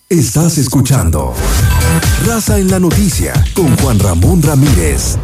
Estás escuchando Raza en la Noticia con Juan Ramón Ramírez.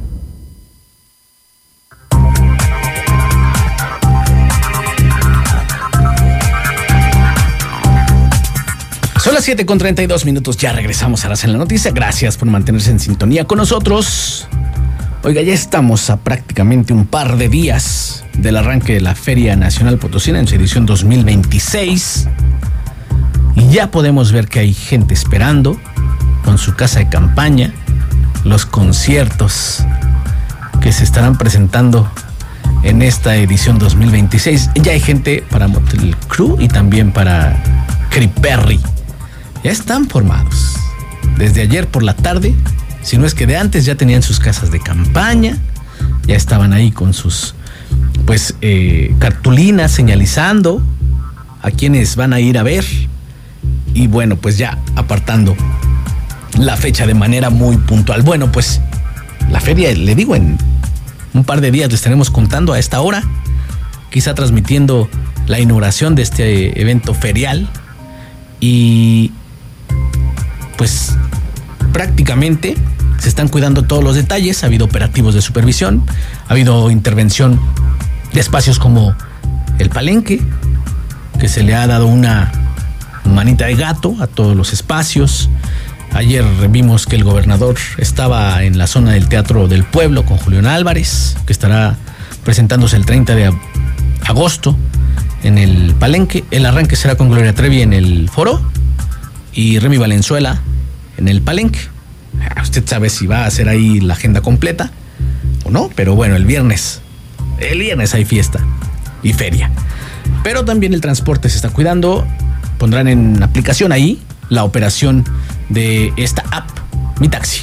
Son las 7:32, ya regresamos a Raza en la Noticia. Gracias por mantenerse en sintonía con nosotros. Oiga, ya estamos a prácticamente un par de días del arranque de la Feria Nacional Potosina en su edición 2026. Y ya podemos ver que hay gente esperando con su casa de campaña los conciertos que se estarán presentando en esta edición 2026. Ya hay gente para Motley Crue y también para Katy Perry. Ya están formados. Desde ayer por la tarde, si no es que de antes, ya tenían sus casas de campaña, ya estaban ahí con sus cartulinas señalizando a quienes van a ir a ver. Y bueno, pues ya apartando la fecha de manera muy puntual. Bueno, pues la feria, le digo, en un par de días le estaremos contando a esta hora, quizá transmitiendo la inauguración de este evento ferial. Y pues prácticamente se están cuidando todos los detalles. Ha habido operativos de supervisión, ha habido intervención de espacios como el Palenque, que se le ha dado una manita de gato a todos los espacios. Ayer vimos que el gobernador estaba en la zona del Teatro del Pueblo con Julián Álvarez, que estará presentándose el 30 de agosto en el Palenque. El arranque será con Gloria Trevi en el Foro y Remy Valenzuela en el Palenque. Usted sabe si va a hacer ahí la agenda completa o no, pero bueno, el viernes hay fiesta y feria. Pero también el transporte se está cuidando. Pondrán en aplicación ahí la operación de esta app, Mi Taxi.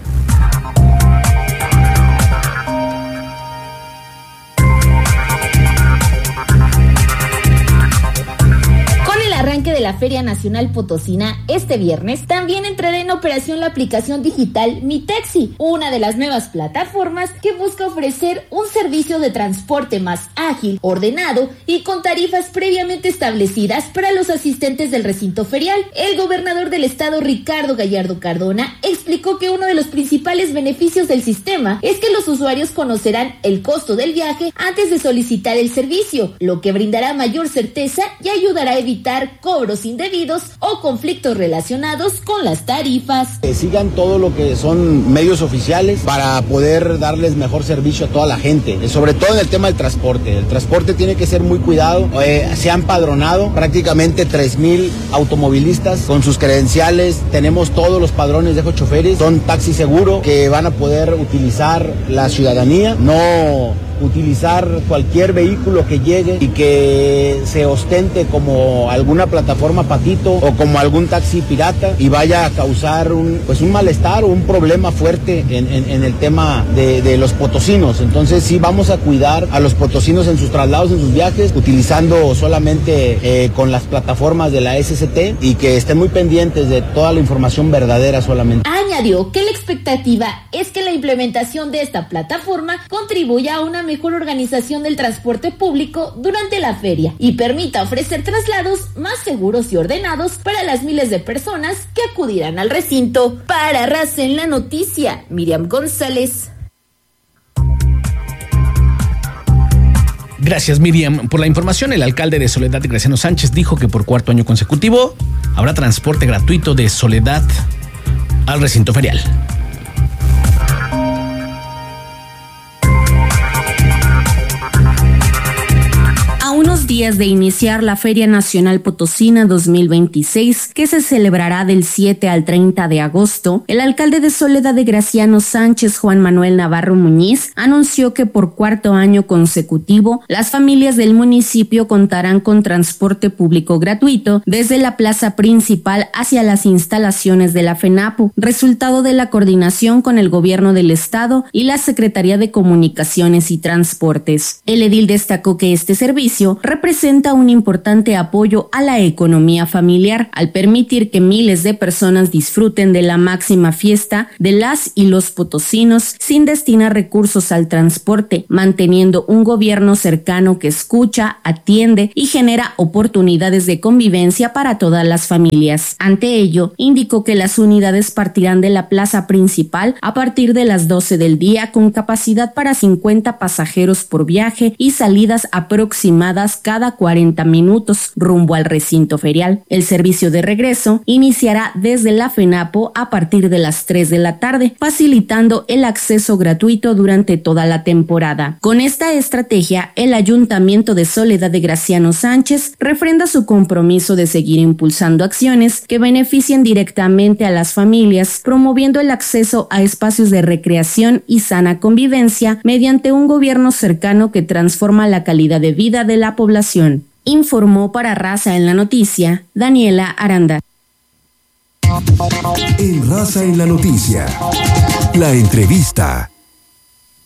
De la Feria Nacional Potosina este viernes, también entrará en operación la aplicación digital Mi Taxi, una de las nuevas plataformas que busca ofrecer un servicio de transporte más ágil, ordenado y con tarifas previamente establecidas para los asistentes del recinto ferial. El gobernador del estado, Ricardo Gallardo Cardona, explicó que uno de los principales beneficios del sistema es que los usuarios conocerán el costo del viaje antes de solicitar el servicio, lo que brindará mayor certeza y ayudará a evitar cobros indebidos o conflictos relacionados con las tarifas. Sigan todo lo que son medios oficiales para poder darles mejor servicio a toda la gente, sobre todo en el tema del transporte. El transporte tiene que ser muy cuidado. Se han padronado prácticamente 3,000 automovilistas con sus credenciales. Tenemos todos los padrones de choferes. Son taxi seguro que van a poder utilizar la ciudadanía, no utilizar cualquier vehículo que llegue y que se ostente como alguna plataforma patito o como algún taxi pirata y vaya a causar un malestar o un problema fuerte en el tema de los potosinos. Entonces sí vamos a cuidar a los potosinos en sus traslados, en sus viajes, utilizando solamente con las plataformas de la SCT y que estén muy pendientes de toda la información verdadera solamente. Añadió que la expectativa es que la implementación de esta plataforma contribuya a una mejor organización del transporte público durante la feria y permita ofrecer traslados más seguros y ordenados para las miles de personas que acudirán al recinto. Para Raza en la Noticia, Miriam González. Gracias, Miriam, por la información. El alcalde de Soledad, Graciano Sánchez, dijo que por cuarto año consecutivo habrá transporte gratuito de Soledad al recinto ferial. Unos días de iniciar la Feria Nacional Potosina 2026, que se celebrará del 7 al 30 de agosto, el alcalde de Soledad de Graciano Sánchez, Juan Manuel Navarro Muñiz, anunció que por cuarto año consecutivo, las familias del municipio contarán con transporte público gratuito desde la plaza principal hacia las instalaciones de la FENAPO, resultado de la coordinación con el gobierno del estado y la Secretaría de Comunicaciones y Transportes. El edil destacó que este servicio representa un importante apoyo a la economía familiar al permitir que miles de personas disfruten de la máxima fiesta de las y los potosinos sin destinar recursos al transporte, manteniendo un gobierno cercano que escucha, atiende y genera oportunidades de convivencia para todas las familias. Ante ello, indicó que las unidades partirán de la plaza principal a partir de las 12 del día con capacidad para 50 pasajeros por viaje y salidas aproximadas cada 40 minutos rumbo al recinto ferial. El servicio de regreso iniciará desde la FENAPO a partir de las 3 de la tarde, facilitando el acceso gratuito durante toda la temporada. Con esta estrategia, el Ayuntamiento de Soledad de Graciano Sánchez refrenda su compromiso de seguir impulsando acciones que beneficien directamente a las familias, promoviendo el acceso a espacios de recreación y sana convivencia mediante un gobierno cercano que transforma la calidad de vida de la población. Informó para Raza en la Noticia, Daniela Aranda. En Raza en la Noticia, la entrevista.